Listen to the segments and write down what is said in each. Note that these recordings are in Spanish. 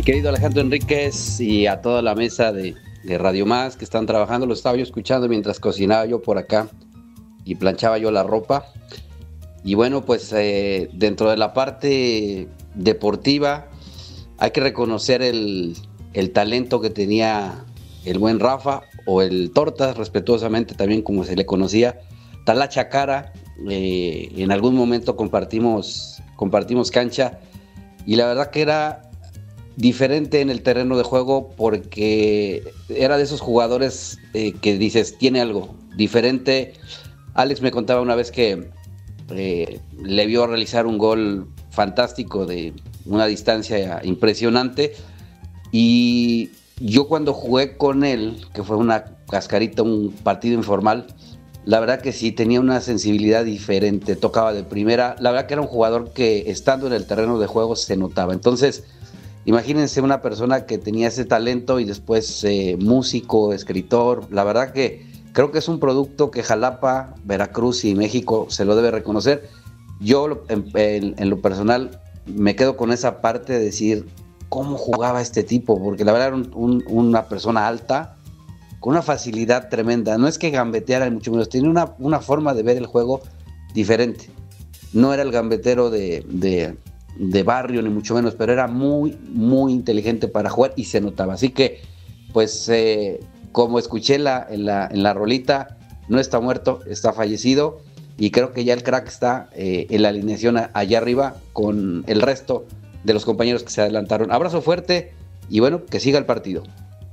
Mi querido Alejandro Enríquez y a toda la mesa de Radio Más que están trabajando, lo estaba yo escuchando mientras cocinaba yo por acá y planchaba yo la ropa. Y bueno, pues dentro de la parte deportiva hay que reconocer el talento que tenía el buen Rafa, o el Tortas, respetuosamente también como se le conocía, Talacha Cara. En algún momento compartimos cancha y la verdad que era diferente en el terreno de juego porque era de esos jugadores que dices, tiene algo diferente. Alex me contaba una vez que le vio realizar un gol fantástico de una distancia impresionante, y yo cuando jugué con él, que fue una cascarita, un partido informal, la verdad que sí tenía una sensibilidad diferente, tocaba de primera, la verdad que era un jugador que estando en el terreno de juego se notaba. Entonces imagínense una persona que tenía ese talento y después músico, escritor. La verdad que creo que es un producto que Jalapa, Veracruz y México se lo debe reconocer. Yo en lo personal me quedo con esa parte de decir cómo jugaba este tipo, porque la verdad era una persona alta, con una facilidad tremenda. No es que gambeteara ni mucho menos, tenía una forma de ver el juego diferente. No era el gambetero de barrio, ni mucho menos, pero era muy, muy inteligente para jugar y se notaba. Así que, pues, como escuché en la rolita, no está muerto, está fallecido, y creo que ya el crack está en la alineación allá arriba con el resto de los compañeros que se adelantaron. Abrazo fuerte y bueno, que siga el partido.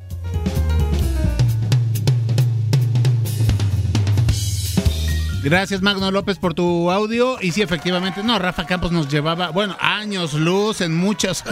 Gracias, Magno López, por tu audio. Y sí, efectivamente, no, Rafa Campos nos llevaba, bueno, años luz en muchas